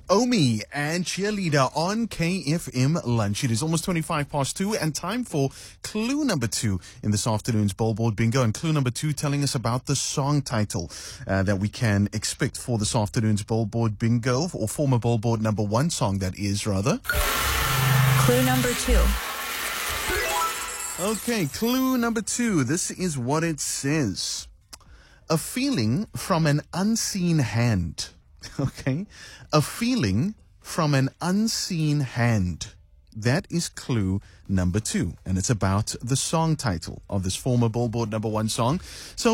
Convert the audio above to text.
Omi and Cheerleader on KFM Lunch. It is almost 2 and time for clue number 2 in this afternoon's Billboard Bingo. And clue number 2 telling us about the song title that we can expect for this afternoon's Billboard Bingo, or former Billboard number 1 song, that is, rather. Clue number 2. Okay, clue number 2. This is what it says. A feeling from an unseen hand. Okay, a feeling from an unseen hand. That is clue number 2, and it's about the song title of this former Billboard number 1 song. So